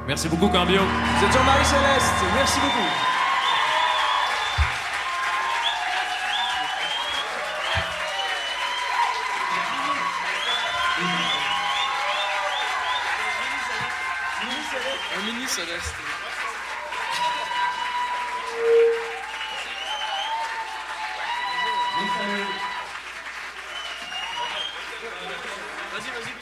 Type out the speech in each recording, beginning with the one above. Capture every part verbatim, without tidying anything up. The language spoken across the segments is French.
Merci beaucoup, Cambio. Vous êtes sur Marie-Céleste. Merci beaucoup. Un mini Céleste. Vas-y, vas-y.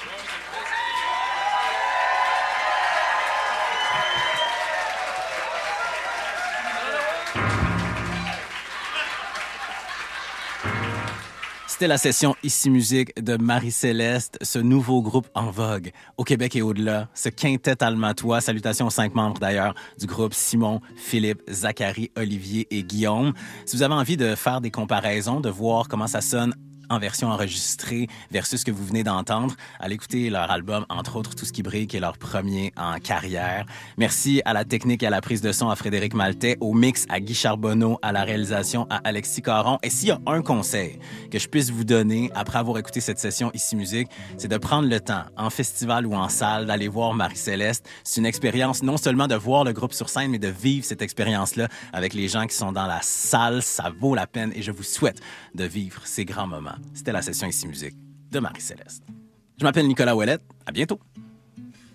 C'était la session Ici Musique de Marie-Céleste, ce nouveau groupe en vogue au Québec et au-delà, ce quintet almatois, salutations aux cinq membres d'ailleurs du groupe Simon, Philippe, Zachary, Olivier et Guillaume. Si vous avez envie de faire des comparaisons, de voir comment ça sonne en version enregistrée versus ce que vous venez d'entendre, allez écouter leur album, entre autres Tout ce qui brille, qui est leur premier en carrière. Merci à la technique et à la prise de son à Frédéric Maltais, au mix à Guy Charbonneau, à la réalisation à Alexis Caron. Et s'il y a un conseil que je puisse vous donner après avoir écouté cette session Ici Musique, c'est de prendre le temps, en festival ou en salle, d'aller voir Marie-Céleste. C'est une expérience non seulement de voir le groupe sur scène, mais de vivre cette expérience-là avec les gens qui sont dans la salle. Ça vaut la peine et je vous souhaite de vivre ces grands moments. C'était la session Ici Musique de Marie-Céleste. Je m'appelle Nicolas Ouellette. À bientôt.